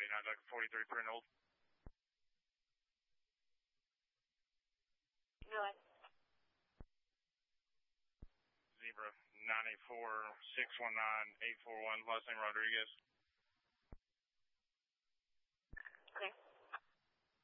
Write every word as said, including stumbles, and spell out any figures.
nine, Delta forty-three, print hold. Go ahead. Zebra nine eight four, six one nine, eight four one, last name Rodriguez.